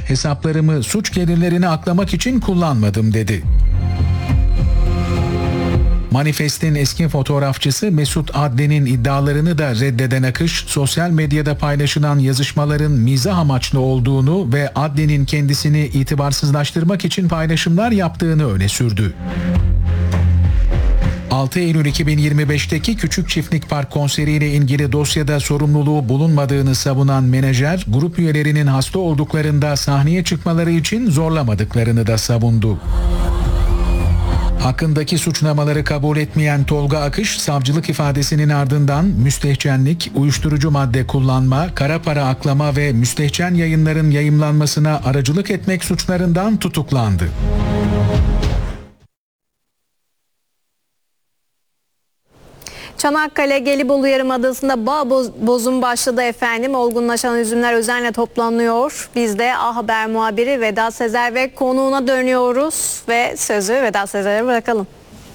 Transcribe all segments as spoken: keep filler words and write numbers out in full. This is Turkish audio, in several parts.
Hesaplarımı suç gelirlerini aklamak için kullanmadım dedi. Manifest'in eski fotoğrafçısı Mesut Adli'nin iddialarını da reddeden Akış, sosyal medyada paylaşılan yazışmaların mizah amaçlı olduğunu ve Adli'nin kendisini itibarsızlaştırmak için paylaşımlar yaptığını öne sürdü. altı Eylül iki bin yirmi beşteki Küçük Çiftlik Park konseriyle ilgili dosyada sorumluluğu bulunmadığını savunan menajer, grup üyelerinin hasta olduklarında sahneye çıkmaları için zorlamadıklarını da savundu. Hakkındaki suçlamaları kabul etmeyen Tolga Akış, savcılık ifadesinin ardından müstehcenlik, uyuşturucu madde kullanma, kara para aklama ve müstehcen yayınların yayımlanmasına aracılık etmek suçlarından tutuklandı. Çanakkale Gelibolu Yarımadası'nda bağ bozumu başladı efendim. Olgunlaşan üzümler özenle toplanıyor. Biz de A Haber muhabiri Vedat Sezer ve konuğuna dönüyoruz ve sözü Vedat Sezer'e bırakalım.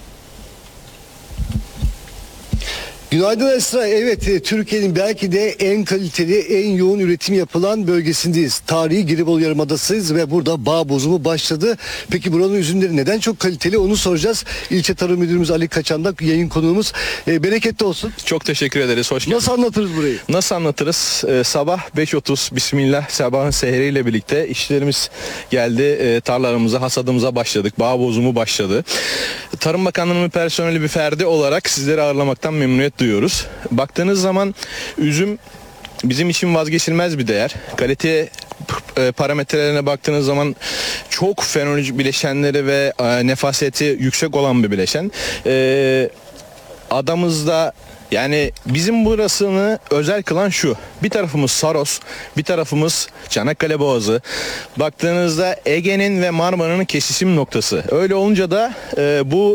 Günaydın Esra. Evet, Türkiye'nin belki de en kaliteli, en yoğun üretim yapılan bölgesindeyiz. Tarihi Gelibolu Yarımadası'yız ve burada bağ bozumu başladı. Peki buranın üzümleri neden çok kaliteli, onu soracağız. İlçe Tarım Müdürümüz Ali Kaçan'da yayın konuğumuz. E, bereketli olsun. Çok teşekkür ederiz. Hoş geldiniz. Nasıl anlatırız burayı? Nasıl anlatırız? Ee, sabah beş otuz Bismillah sabahın seheriyle birlikte işlerimiz geldi. Ee, tarlalarımıza, hasadımıza başladık. Bağ bozumu başladı. Tarım Bakanlığı'nın personeli bir ferdi olarak sizleri ağırlamaktan memnuniyet duyuyoruz. Baktığınız zaman üzüm bizim için vazgeçilmez bir değer. Kalite parametrelerine baktığınız zaman çok fenolojik bileşenleri ve nefaseti yüksek olan bir bileşen. Ee, adamızda yani bizim burasını özel kılan şu: bir tarafımız Saros, bir tarafımız Çanakkale Boğazı. Baktığınızda Ege'nin ve Marmara'nın kesişim noktası. Öyle olunca da e, bu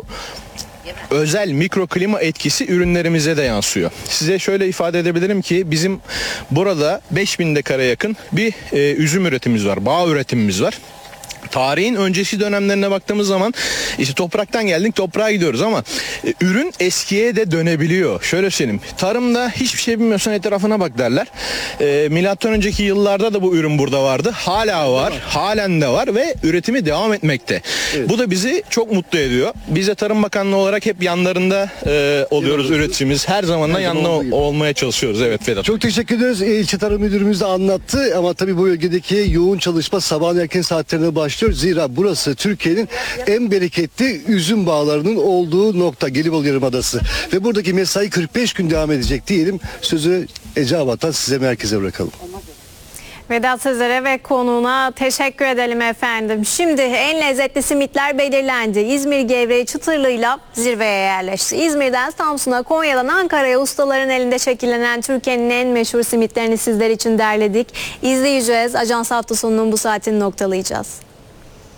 özel mikroklima etkisi ürünlerimize de yansıyor. Size şöyle ifade edebilirim ki bizim burada beş bin dekara yakın bir e, üzüm üretimimiz var, bağ üretimimiz var. Tarihin öncesi dönemlerine baktığımız zaman işte topraktan geldik, toprağa gidiyoruz ama e, ürün eskiye de dönebiliyor. Şöyle söyleyeyim, tarımda hiçbir şey bilmiyorsan etrafına bak derler. E, milattan önceki yıllarda da bu ürün burada vardı. Hala var, halen de var ve üretimi devam etmekte. Evet. Bu da bizi çok mutlu ediyor. Biz de Tarım Bakanlığı olarak hep yanlarında e, oluyoruz, üreticimiz. Her zaman da yanında olmaya çalışıyoruz. Evet Vedat. Çok teşekkür ederiz. İlçe Tarım Müdürümüz de anlattı ama tabii bu bölgedeki yoğun çalışma sabahın erken saatlerine başlıyor. Zira burası Türkiye'nin en bereketli üzüm bağlarının olduğu nokta, Gelibolu Yarımadası. Ve buradaki mesai kırk beş gün devam edecek diyelim. Sözü Ece Abat'tan size merkeze bırakalım. Vedat Sezer'e ve konuğuna teşekkür edelim efendim. Şimdi en lezzetli simitler belirlendi. İzmir gevreği çıtırlığıyla zirveye yerleşti. İzmir'den Samsun'a, Konya'dan Ankara'ya ustaların elinde şekillenen Türkiye'nin en meşhur simitlerini sizler için derledik. İzleyeceğiz. Ajans hafta sonunun bu saatini noktalayacağız.